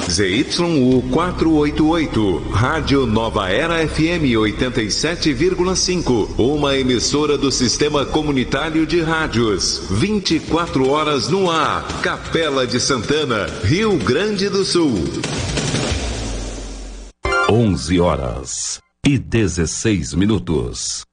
ZYU 488, Rádio Nova Era FM 87,5, uma emissora do Sistema Comunitário de Rádios, 24 horas no ar, Capela de Santana, Rio Grande do Sul. 11 horas e 16 minutos.